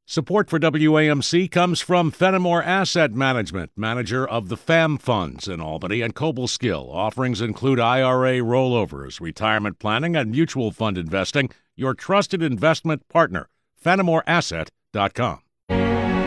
Support for WAMC comes from Fenimore Asset Management, manager of the FAM funds in Albany and Cobleskill. Offerings include IRA rollovers, retirement planning, and mutual fund investing. Your trusted investment partner, FenimoreAsset.com.